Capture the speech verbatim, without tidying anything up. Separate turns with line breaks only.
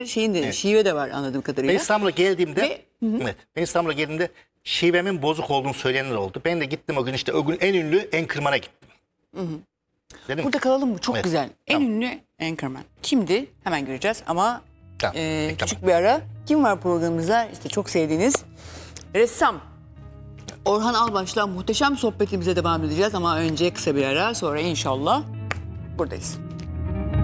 şeyin de
Evet.
şive de var anladığım kadarıyla.
Ben İstanbul'a geldiğimde,
Ve-
evet, ben İstanbul'a geldiğimde şivemin bozuk olduğunu söyleyenler oldu. Ben de gittim o gün işte o gün en ünlü Anchorman'a gittim. Dedim
Burada
ki,
kalalım mı? Çok
Evet,
güzel. En
tamam.
ünlü Anchorman. Şimdi hemen göreceğiz ama
Tamam,
e,
peki,
küçük
tamam.
bir ara. Kim var programımızda? İşte çok sevdiğiniz ressam Orhan Albaş'la muhteşem sohbetimize devam edeceğiz. Ama önce kısa bir ara, sonra inşallah buradayız.